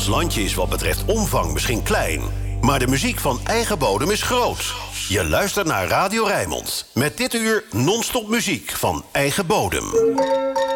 landje is wat betreft omvang misschien klein, maar de muziek van eigen bodem is groot. Je luistert naar Radio Rijnmond. Met dit uur non-stop muziek van eigen bodem.